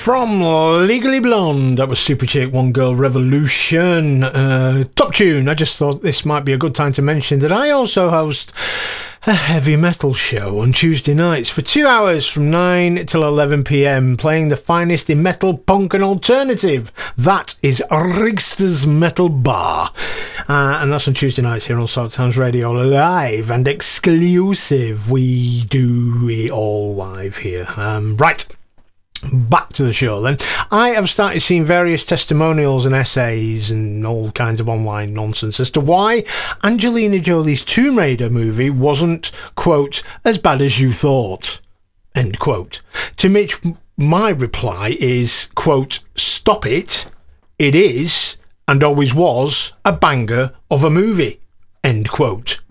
From Legally Blonde, that was Super Chick, One Girl Revolution. Top tune. I just thought this might be a good time to mention that I also host a heavy metal show on Tuesday nights for 2 hours from 9 till 11 p.m, playing the finest in metal, punk and alternative. That is Rigster's Metal Bar. And that's on Tuesday nights here on Salt Towns Radio, live and exclusive. We do it all live here. Right. Back to the show then. I have started seeing various testimonials and essays and all kinds of online nonsense as to why Angelina Jolie's Tomb Raider movie wasn't, quote, as bad as you thought, end quote. To which my reply is, quote, stop it. It is, and always was, a banger of a movie, end quote.